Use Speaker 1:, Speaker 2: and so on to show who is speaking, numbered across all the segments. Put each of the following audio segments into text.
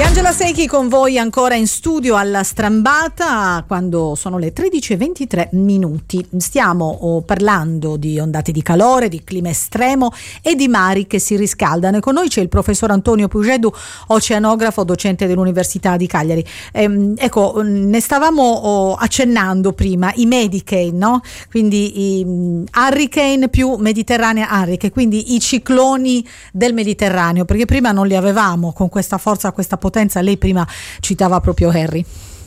Speaker 1: Angela Secchi con voi ancora in studio alla Strambata quando sono le 13:23. Stiamo parlando di ondate di calore, di clima estremo e di mari che si riscaldano, e con noi c'è il professor Antonio Pugedu, oceanografo, docente dell'Università di Cagliari. Ecco, ne stavamo accennando prima, i Medicane, no? Quindi i Hurricane più Mediterranea Hurricane, quindi i cicloni del Mediterraneo, perché prima non li avevamo con questa forza, questa potenza. Lei prima citava proprio Harry.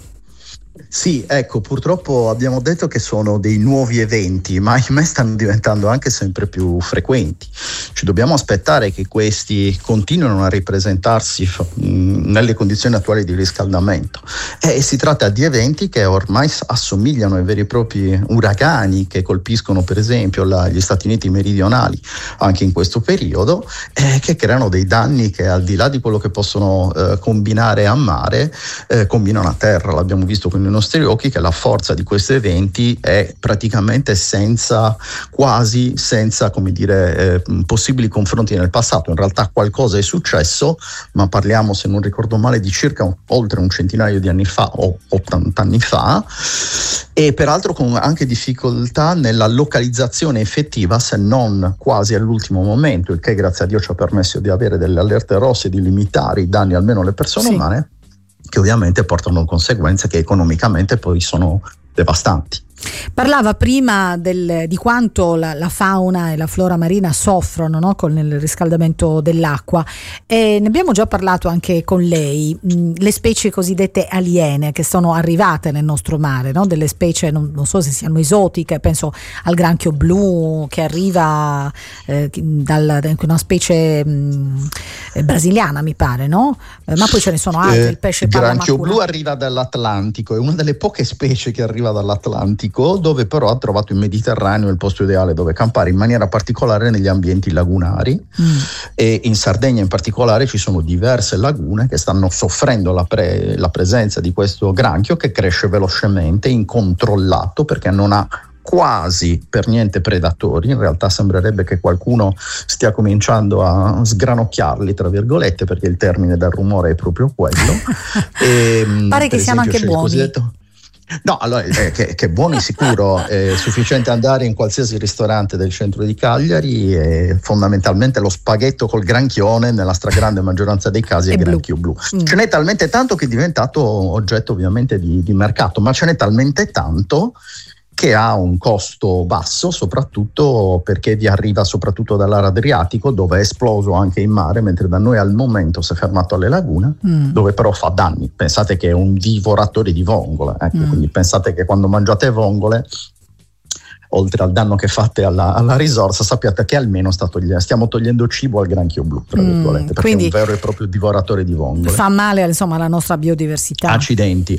Speaker 2: Sì, ecco, purtroppo abbiamo detto che sono dei nuovi eventi, ma ahimè stanno diventando anche sempre più frequenti. Ci dobbiamo aspettare che questi continuino a ripresentarsi nelle condizioni attuali di riscaldamento. E si tratta di eventi che ormai assomigliano ai veri e propri uragani che colpiscono per esempio gli Stati Uniti meridionali anche in questo periodo, che creano dei danni che al di là di quello che possono combinare a mare, combinano a terra. L'abbiamo visto con i nostri occhi che la forza di questi eventi è praticamente quasi senza possibili confronti nel passato. In realtà qualcosa è successo, ma parliamo, se non ricordo male, di circa oltre un centinaio di anni fa o 80 anni fa, e peraltro con anche difficoltà nella localizzazione effettiva, se non quasi all'ultimo momento, il che grazie a Dio ci ha permesso di avere delle allerte rosse, di limitare i danni almeno alle persone umane, che ovviamente portano conseguenze che economicamente poi sono devastanti.
Speaker 1: Parlava prima di quanto la fauna e la flora marina soffrono, no? Con il riscaldamento dell'acqua, e ne abbiamo già parlato anche con lei. Le specie cosiddette aliene che sono arrivate nel nostro mare, no? Delle specie non so se siano esotiche, penso al granchio blu che arriva una specie brasiliana, mi pare, no? Ma poi ce ne sono altre, il pesce
Speaker 2: il granchio blu arriva dall'Atlantico, è una delle poche specie che arriva dall'Atlantico, dove però ha trovato il Mediterraneo il posto ideale dove campare, in maniera particolare negli ambienti lagunari. E in Sardegna in particolare ci sono diverse lagune che stanno soffrendo la presenza di questo granchio, che cresce velocemente, incontrollato, perché non ha quasi per niente predatori. In realtà sembrerebbe che qualcuno stia cominciando a sgranocchiarli, tra virgolette, perché il termine del rumore è proprio quello.
Speaker 1: Pare che siano anche buoni.
Speaker 2: No, allora che buoni sicuro, è sufficiente andare in qualsiasi ristorante del centro di Cagliari e fondamentalmente lo spaghetto col granchione nella stragrande maggioranza dei casi è granchio blu. Ce n'è talmente tanto che è diventato oggetto ovviamente di mercato, ma ce n'è talmente tanto che ha un costo basso, soprattutto perché vi arriva soprattutto dall'area Adriatico, dove è esploso anche in mare, mentre da noi al momento si è fermato alle lagune, dove però fa danni. Pensate che è un divoratore di vongole, quindi pensate che quando mangiate vongole, oltre al danno che fate alla risorsa, sappiate che almeno stiamo togliendo cibo al granchio blu, tra virgolette, perché è un vero e proprio divoratore di vongole.
Speaker 1: Fa male, insomma, alla nostra biodiversità.
Speaker 2: Accidenti.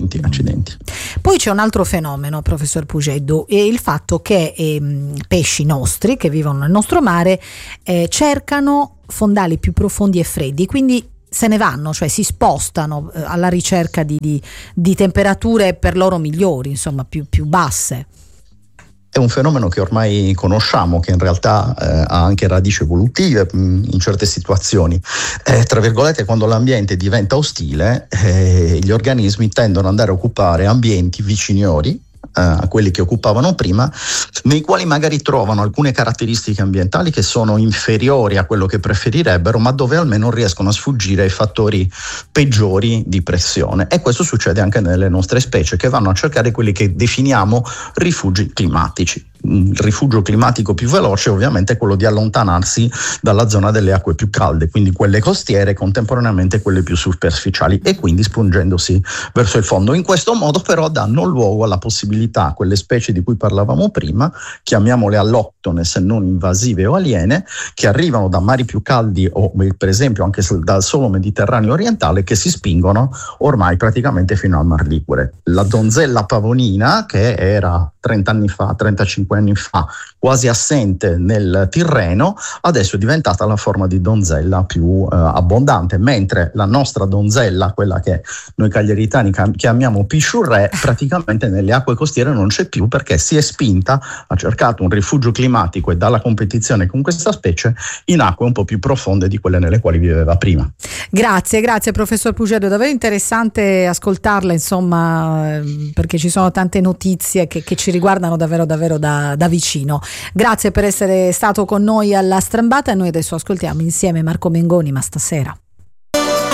Speaker 1: Poi c'è un altro fenomeno, professor Pugedu, è il fatto che pesci nostri che vivono nel nostro mare cercano fondali più profondi e freddi, quindi se ne vanno, cioè si spostano alla ricerca di temperature per loro migliori, insomma più basse.
Speaker 2: È un fenomeno che ormai conosciamo, che in realtà ha anche radici evolutive in certe situazioni. Tra virgolette, quando l'ambiente diventa ostile, gli organismi tendono ad andare a occupare ambienti viciniori a quelli che occupavano prima, nei quali magari trovano alcune caratteristiche ambientali che sono inferiori a quello che preferirebbero, ma dove almeno riescono a sfuggire ai fattori peggiori di pressione. E questo succede anche nelle nostre specie, che vanno a cercare quelli che definiamo rifugi climatici. Il rifugio climatico più veloce ovviamente è quello di allontanarsi dalla zona delle acque più calde, quindi quelle costiere, contemporaneamente quelle più superficiali, e quindi spingendosi verso il fondo. In questo modo però danno luogo alla possibilità a quelle specie di cui parlavamo prima, chiamiamole alloctone se non invasive o aliene, che arrivano da mari più caldi o per esempio anche dal solo Mediterraneo orientale, che si spingono ormai praticamente fino al Mar Ligure. La donzella pavonina, che era 30 anni fa, 35 anni fa, quasi assente nel Tirreno, adesso è diventata la forma di donzella più abbondante, mentre la nostra donzella, quella che noi cagliaritani chiamiamo pisciurè, praticamente nelle acque costiere non c'è più, perché si è spinta, ha cercato un rifugio climatico e dalla competizione con questa specie in acque un po' più profonde di quelle nelle quali viveva prima.
Speaker 1: Grazie professor Pugedo, davvero interessante ascoltarla, insomma, perché ci sono tante notizie che ci riguardano davvero da vicino. Grazie per essere stato con noi alla Strambata e noi adesso ascoltiamo insieme Marco Mengoni, Ma stasera.